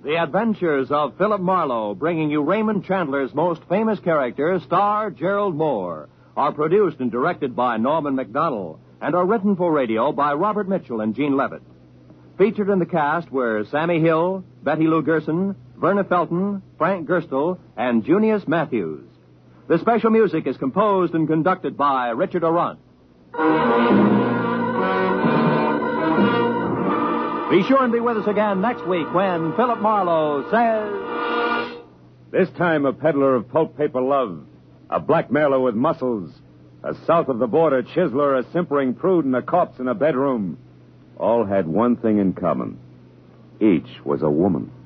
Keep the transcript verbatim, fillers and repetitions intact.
The Adventures of Philip Marlowe, bringing you Raymond Chandler's most famous character, star Gerald Moore, are produced and directed by Norman Macdonnell and are written for radio by Robert Mitchell and Gene Levitt. Featured in the cast were Sammy Hill, Betty Lou Gerson, Verna Felton, Frank Gerstle, and Junius Matthews. The special music is composed and conducted by Richard Arant. Be sure and be with us again next week when Philip Marlowe says... This time a peddler of pulp paper love, a blackmailer with muscles, a south-of-the-border chiseler, a simpering prude, and a corpse in a bedroom, all had one thing in common. Each was a woman.